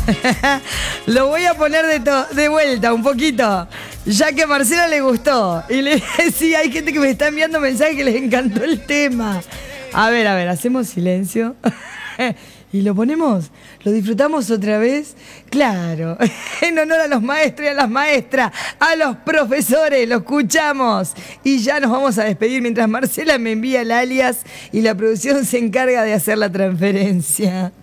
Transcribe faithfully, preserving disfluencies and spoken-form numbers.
Lo voy a poner de, to- de vuelta un poquito, ya que a Marcela le gustó. Y le decía, hay gente que me está enviando mensajes que les encantó el tema. A ver, a ver, hacemos silencio. ¿Y lo ponemos? ¿Lo disfrutamos otra vez? Claro, en honor a los maestros y a las maestras, a los profesores, lo escuchamos. Y ya nos vamos a despedir mientras Marcela me envía el alias y la producción se encarga de hacer la transferencia.